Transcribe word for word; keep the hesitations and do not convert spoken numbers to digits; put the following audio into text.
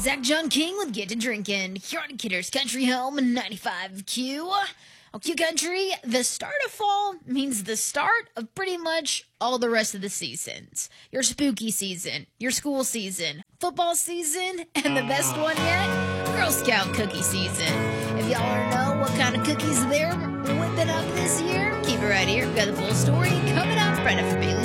Zach John King with Get to Drinking. Here on Kidder's Country Home, ninety-five Q. Oh, Q Country, the start of fall means the start of pretty much all the rest of the seasons. Your spooky season, your school season, football season, and the best one yet, Girl Scout cookie season. If y'all want to know what kind of cookies they're whipping up this year, keep it right here. We've got the full story coming up right after Bailey's